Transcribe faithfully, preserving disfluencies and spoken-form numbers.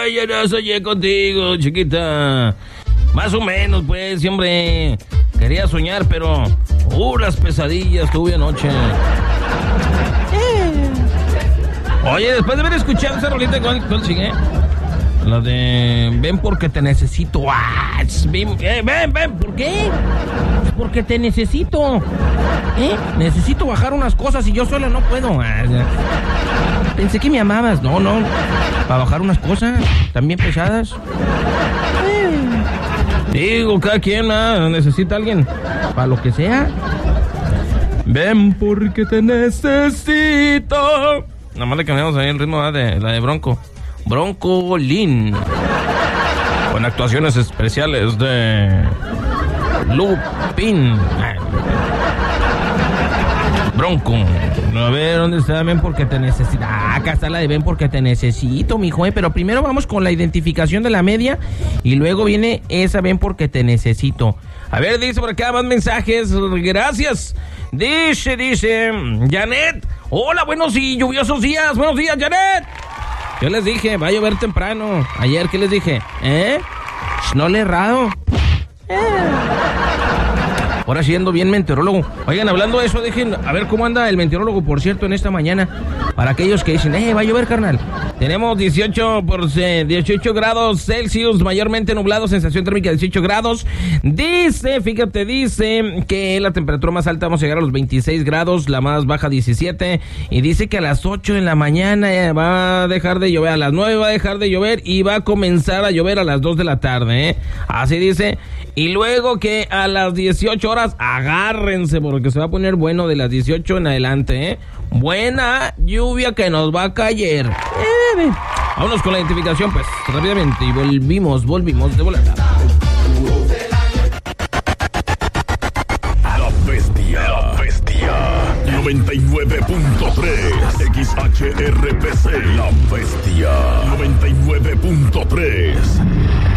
Ay, ya no soñé contigo, chiquita. Más o menos, pues, siempre quería soñar, pero puras pesadillas tuve anoche. Oye, después de haber escuchado esa rolita, ¿cuál, cuál sigue? La de ven porque te necesito. Ah, ven, eh, ven, ven, ¿por qué? Porque te necesito. ¿Eh? Necesito bajar unas cosas y yo sola no puedo. Ah, pensé que me amabas. No, no. Para bajar unas cosas también pesadas. Eh. Digo, cada quien ah, necesita a alguien. Para lo que sea. Ven porque te necesito. Nada más le cambiamos ahí el ritmo ¿eh? de la de Bronco. Bronco Lin. Con actuaciones especiales de Lupin. Bronco. A ver, ¿dónde está? Ven porque te necesito. Ah, acá está la de ven porque te necesito, mijo. Eh. Pero primero vamos con la identificación de la media y luego viene esa ven porque te necesito. A ver, dice por acá más mensajes. Gracias. Dice, dice Janet. Hola, buenos y lluviosos días. Buenos días, Janet. Yo les dije, va a llover temprano. Ayer, ¿qué les dije? ¿Eh? No le he errado. Eh. Ahora siendo bien meteorólogo. Oigan, hablando de eso, dejen a ver cómo anda el meteorólogo, por cierto, en esta mañana. Para aquellos que dicen, eh, va a llover, carnal. Tenemos dieciocho, por, eh, dieciocho grados Celsius, mayormente nublado, sensación térmica de dieciocho grados. Dice, fíjate, dice que la temperatura más alta vamos a llegar a los veintiséis grados, la más baja diecisiete. Y dice que a las ocho de la mañana eh, va a dejar de llover, a las nueve va a dejar de llover y va a comenzar a llover a las dos de la tarde, ¿eh? Así dice. Y luego que a las dieciocho horas, agárrense porque se va a poner bueno de las dieciocho en adelante, ¿eh? Buena lluvia que nos va a caer. Eh, vámonos con la identificación, pues, rápidamente. Y volvimos, volvimos de volada. La bestia, la bestia. noventa y nueve punto tres X H R P C. La bestia. noventa y nueve punto tres